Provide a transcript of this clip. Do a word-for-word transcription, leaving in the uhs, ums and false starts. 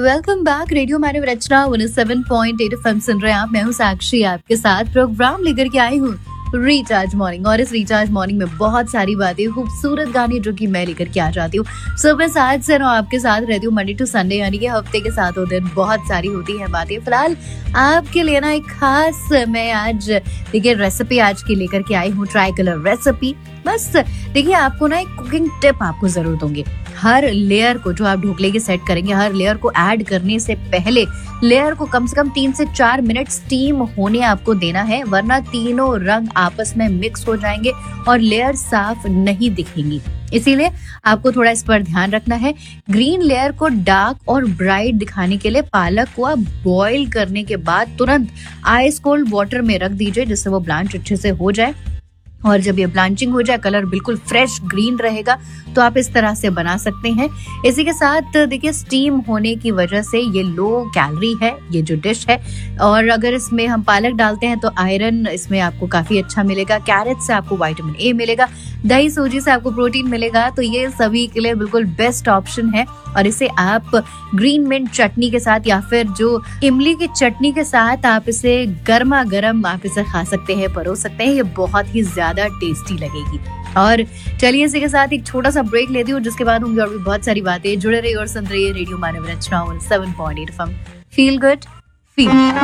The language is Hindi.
Welcome back. रेडियो मानव रचना one seven point eight FM सुन रहे हैं आप। मैं हूँ साक्षी, आपके साथ प्रोग्राम लेकर के आई हूँ रिचार्ज मॉर्निंग। और इस रिचार्ज मॉर्निंग में बहुत सारी बातें, खूबसूरत गाने जो कि मैं लेकर के आ जाती हूँ। सुबह सात से नौ आपके साथ रहती हूँ, मंडे टू संडे, यानी कि हफ्ते के सातों दिन बहुत सारी होती है बातें। फिलहाल आपके लिए ना एक खास मैं आज देखिए रेसिपी आज की लेकर के आई हूँ, ट्राई कलर रेसिपी। बस देखिए आपको ना एक कुकिंग टिप आपको जरूर दूंगी। हर लेयर को जो आप ढोकले के सेट करेंगे, हर लेयर को ऐड करने से पहले लेयर को कम से कम तीन से चार मिनट स्टीम होने आपको देना है, वरना तीनों रंग आपस में मिक्स हो जाएंगे और लेयर साफ नहीं दिखेंगी। इसीलिए आपको थोड़ा इस पर ध्यान रखना है। ग्रीन लेयर को डार्क और ब्राइट दिखाने के लिए पालक को आप बॉईल करने के बाद तुरंत आइस कोल्ड वाटर में रख दीजिए, जिससे वो ब्लांच अच्छे से हो जाए। और जब ये ब्लांचिंग हो जाए, कलर बिल्कुल फ्रेश ग्रीन रहेगा, तो आप इस तरह से बना सकते हैं। इसी के साथ देखिए स्टीम होने की वजह से ये लो कैलोरी है ये जो डिश है, और अगर इसमें हम पालक डालते हैं तो आयरन इसमें आपको काफी अच्छा मिलेगा। कैरेट से आपको विटामिन ए मिलेगा, दही सूजी से आपको प्रोटीन मिलेगा, तो ये सभी के लिए बिल्कुल बेस्ट ऑप्शन है। और इसे आप ग्रीन मिंट चटनी के साथ या फिर जो इमली की चटनी के साथ आप इसे गर्मा गर्म आप इसे खा सकते हैं, परोस सकते हैं। ये बहुत ही ज्यादा टेस्टी लगेगी। और चलिए इसी के साथ एक छोटा सा ब्रेक लेती हूँ, जिसके बाद होंगी और भी बहुत सारी बातें। जुड़े रहिए और सुन रहिए रेडियो मानव रचना seven point eight FM. Feel good, feel